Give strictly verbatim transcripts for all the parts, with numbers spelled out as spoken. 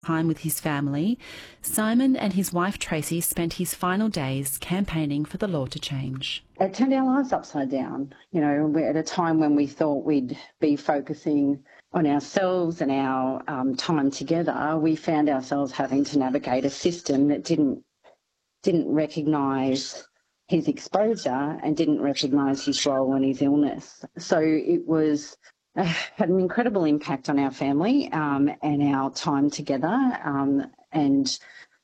Time with his family, Simon and his wife Tracy spent his final days campaigning for the law to change. It turned our lives upside down. You know, we're at a time when we thought we'd be focusing on ourselves and our um, time together. We found ourselves having to navigate a system that didn't didn't recognise his exposure and didn't recognise his role and his illness. So it was Uh, had an incredible impact on our family um, and our time together um, and,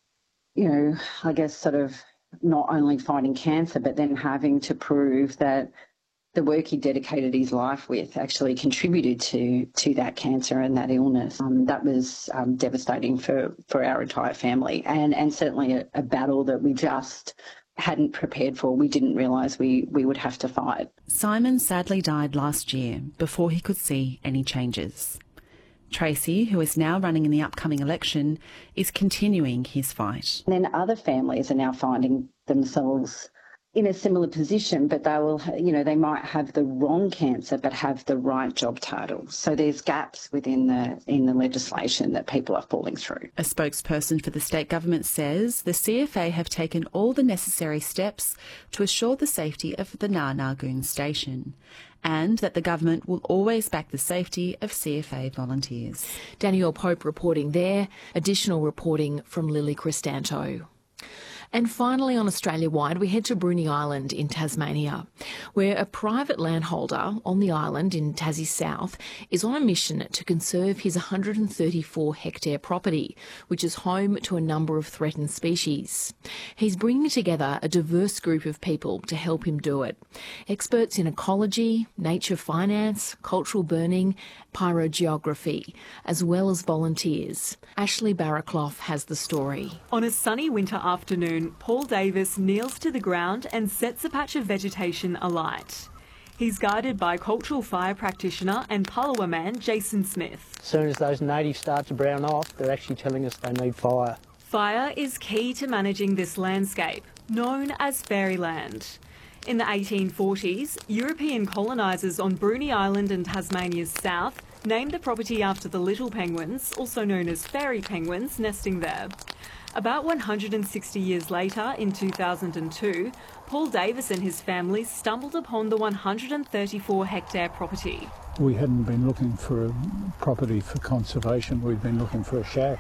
you know, I guess sort of not only fighting cancer but then having to prove that the work he dedicated his life with actually contributed to to that cancer and that illness. Um, that was um, devastating for, for our entire family and, and certainly a, a battle that we just hadn't prepared for. We didn't realise we, we would have to fight. Simon sadly died last year before he could see any changes. Tracy, who is now running in the upcoming election, is continuing his fight. And then other families are now finding themselves in a similar position, but they will, you know, they might have the wrong cancer but have the right job title. So there's gaps within the in the legislation that people are falling through. A spokesperson for the state government says the C F A have taken all the necessary steps to assure the safety of the Nar Nargoon station and that the government will always back the safety of C F A volunteers. Danielle Pope reporting there. Additional reporting from Lily Cristanto. And finally, on Australia-wide, we head to Bruny Island in Tasmania, where a private landholder on the island in Tassie South is on a mission to conserve his one hundred thirty-four hectare property, which is home to a number of threatened species. He's bringing together a diverse group of people to help him do it. Experts in ecology, nature finance, cultural burning, pyrogeography, as well as volunteers. Ashley Barraclough has the story. On a sunny winter afternoon, Paul Davis kneels to the ground and sets a patch of vegetation alight. He's guided by cultural fire practitioner and Palawa man Jason Smith. As soon as those natives start to brown off, they're actually telling us they need fire. Fire is key to managing this landscape, known as fairyland. In the eighteen forties, European colonisers on Bruny Island and Tasmania's south named the property after the little penguins, also known as fairy penguins, nesting there. About one hundred sixty years later, in two thousand two, Paul Davis and his family stumbled upon the one hundred thirty-four hectare property. We hadn't been looking for a property for conservation, we'd been looking for a shack.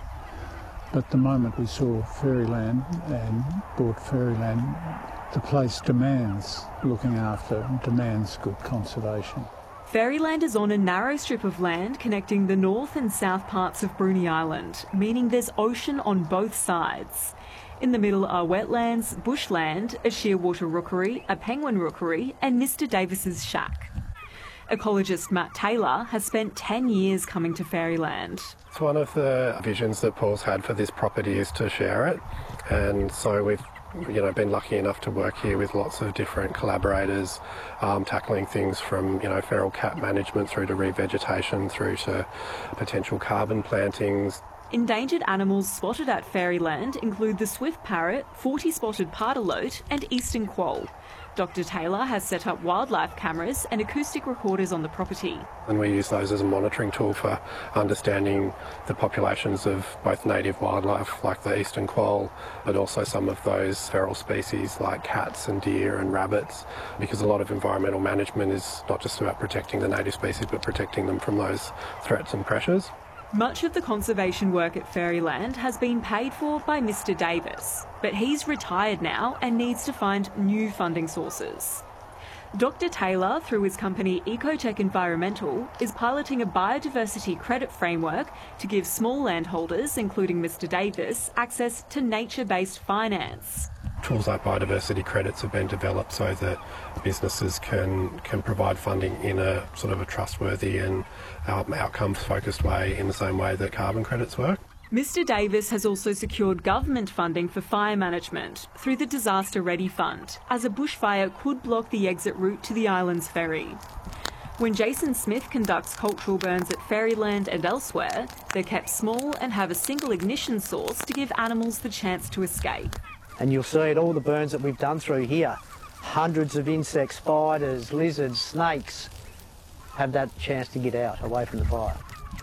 But the moment we saw fairyland and bought fairyland, the place demands looking after, demands good conservation. Fairyland is on a narrow strip of land connecting the north and south parts of Bruny Island, meaning there's ocean on both sides. In the middle are wetlands, bushland, a shearwater rookery, a penguin rookery and Mister Davis's shack. Ecologist Matt Taylor has spent ten years coming to Fairyland. It's one of the visions that Paul's had for this property is to share it, and so we've you know, been lucky enough to work here with lots of different collaborators, um, tackling things from, you know, feral cat management through to revegetation, through to potential carbon plantings. Endangered animals spotted at Fairyland include the swift parrot, forty-spotted pardalote and eastern quoll. Doctor Taylor has set up wildlife cameras and acoustic recorders on the property. And we use those as a monitoring tool for understanding the populations of both native wildlife like the eastern quoll, but also some of those feral species like cats and deer and rabbits, because a lot of environmental management is not just about protecting the native species but protecting them from those threats and pressures. Much of the conservation work at Fairyland has been paid for by Mister Davis, but he's retired now and needs to find new funding sources. Doctor Taylor, through his company Ecotech Environmental, is piloting a biodiversity credit framework to give small landholders, including Mister Davis, access to nature-based finance. Tools like biodiversity credits have been developed so that businesses can can provide funding in a sort of a trustworthy and um, outcomes-focused way, in the same way that carbon credits work. Mister Davis has also secured government funding for fire management through the Disaster Ready Fund, as a bushfire could block the exit route to the island's ferry. When Jason Smith conducts cultural burns at Fairyland and elsewhere, they're kept small and have a single ignition source to give animals the chance to escape. And you'll see at all the burns that we've done through here, hundreds of insects, spiders, lizards, snakes have that chance to get out away from the fire.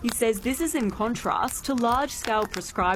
He says this is in contrast to large-scale prescribed